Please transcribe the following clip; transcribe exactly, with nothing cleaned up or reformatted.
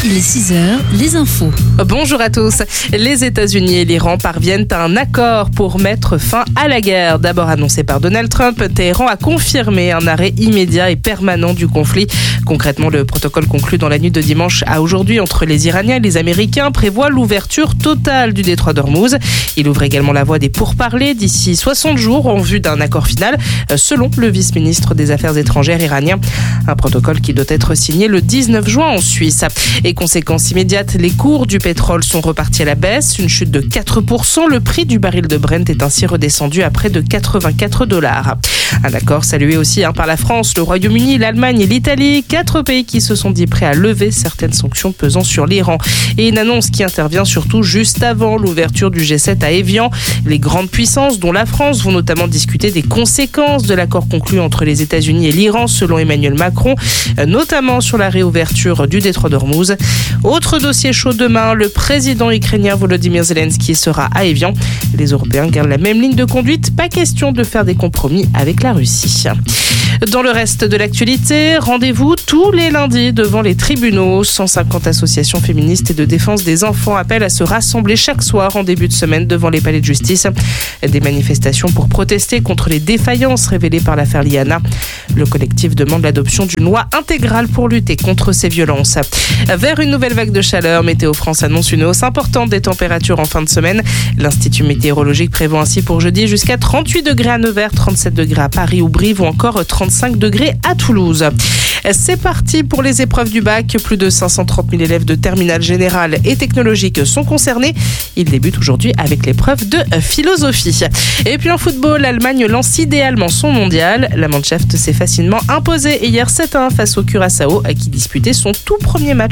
Il est six heures, les infos. Bonjour à tous. Les États-Unis et l'Iran parviennent à un accord pour mettre fin à la guerre. D'abord annoncé par Donald Trump, Téhéran a confirmé un arrêt immédiat et permanent du conflit. Concrètement, le protocole conclu dans la nuit de dimanche à aujourd'hui entre les Iraniens et les Américains prévoit l'ouverture totale du détroit d'Ormuz. Il ouvre également la voie des pourparlers d'ici soixante jours en vue d'un accord final, selon le vice-ministre des Affaires étrangères iranien. Un protocole qui doit être signé le dix-neuf juin en Suisse. Et conséquence immédiate, les cours du pétrole sont repartis à la baisse, une chute de quatre pour cent. Le prix du baril de Brent est ainsi redescendu à près de quatre-vingt-quatre dollars. Un accord salué aussi hein, par la France, le Royaume-Uni, l'Allemagne et l'Italie. Quatre pays qui se sont dit prêts à lever certaines sanctions pesant sur l'Iran. Et une annonce qui intervient surtout juste avant l'ouverture du G sept à Évian. Les grandes puissances, dont la France, vont notamment discuter des conséquences de l'accord conclu entre les États-Unis et l'Iran, selon Emmanuel Macron, notamment sur la réouverture du détroit d'Ormuz. Autre dossier chaud demain, le président ukrainien Volodymyr Zelensky sera à Évian. Les Européens gardent la même ligne de conduite, pas question de faire des compromis avec la Russie. Dans le reste de l'actualité, rendez-vous tous les lundis devant les tribunaux. cent cinquante associations féministes et de défense des enfants appellent à se rassembler chaque soir en début de semaine devant les palais de justice. Des manifestations pour protester contre les défaillances révélées par l'affaire Liana. Le collectif demande l'adoption d'une loi intégrale pour lutter contre ces violences. Vers une nouvelle vague de chaleur, Météo France annonce une hausse importante des températures en fin de semaine. L'Institut météorologique prévoit ainsi pour jeudi jusqu'à trente-huit degrés à Nevers, trente-sept degrés à Paris ou Brive ou encore trente-cinq degrés à Toulouse. C'est parti pour les épreuves du bac. Plus de cinq cent trente mille élèves de terminale générale et technologique sont concernés. Ils débutent aujourd'hui avec l'épreuve de philosophie. Et puis en football, l'Allemagne lance idéalement son mondial. La Mannschaft s'est facilement imposée hier sept à un face au Curaçao qui disputait son tout premier match